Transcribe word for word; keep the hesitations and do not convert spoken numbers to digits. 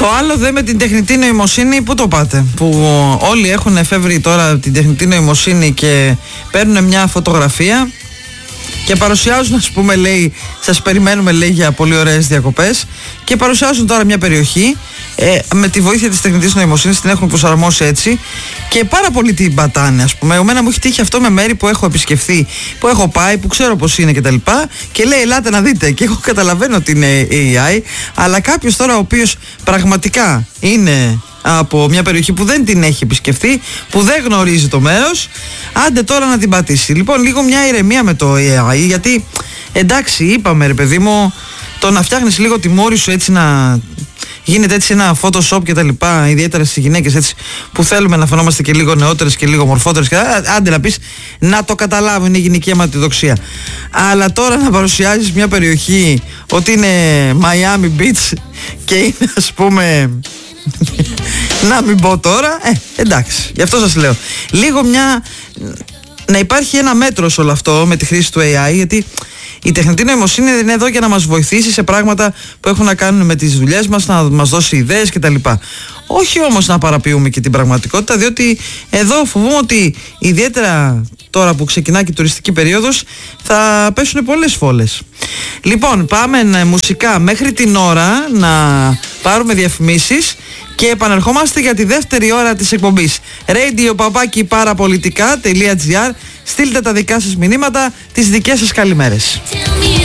Το άλλο δε με την τεχνητή νοημοσύνη, πού το πάτε? Που όλοι έχουν εφεύρει τώρα την τεχνητή νοημοσύνη και παίρνουν μια φωτογραφία και παρουσιάζουν, ας πούμε, λέει, σας περιμένουμε, λέει, για πολύ ωραίες διακοπές, και παρουσιάζουν τώρα μια περιοχή ε, με τη βοήθεια της τεχνητής νοημοσύνης, την έχουν προσαρμόσει έτσι και πάρα πολύ την πατάνε, ας πούμε. Εμένα μου έχει τύχει αυτό με μέρη που έχω επισκεφθεί, που έχω πάει, που ξέρω πως είναι κτλ. Και, και λέει, ελάτε να δείτε, και εγώ καταλαβαίνω ότι είναι έι άι, αλλά κάποιος τώρα ο οποίος πραγματικά είναι από μια περιοχή που δεν την έχει επισκεφθεί, που δεν γνωρίζει το μέρος, άντε τώρα να την πατήσει. Λοιπόν, λίγο μια ηρεμία με το έι άι, γιατί εντάξει, είπαμε, ρε παιδί μου, το να φτιάχνεις λίγο τη μόρη σου έτσι, να γίνεται έτσι ένα Photoshop και τα λοιπά, ιδιαίτερα στις γυναίκες έτσι, που θέλουμε να φαινόμαστε και λίγο νεότερες και λίγο μορφότερες, και άντε να πεις, να το καταλάβουν, είναι η γυναική αιματιδοξία. Αλλά τώρα να παρουσιάζεις μια περιοχή ότι είναι Miami Beach και είναι, ας πούμε, να μην πω τώρα, ε, εντάξει, γι' αυτό σας λέω, λίγο μια, να υπάρχει ένα μέτρο σε όλο αυτό με τη χρήση του έι άι, γιατί η τεχνητή νοημοσύνη είναι εδώ για να μας βοηθήσει σε πράγματα που έχουν να κάνουν με τις δουλειές μας, να μας δώσει ιδέες κτλ. Όχι όμως να παραποιούμε και την πραγματικότητα, διότι εδώ φοβούμαι ότι ιδιαίτερα τώρα που ξεκινά και η τουριστική περίοδος θα πέσουν πολλές φόλες. Λοιπόν, πάμε μουσικά μέχρι την ώρα να πάρουμε διαφημίσεις και επανερχόμαστε για τη δεύτερη ώρα της εκπομπής. radio παπάκι παραπολιτικά τελεία τζι άρ. Στείλτε τα δικά σας μηνύματα, τις δικές σας καλημέρες.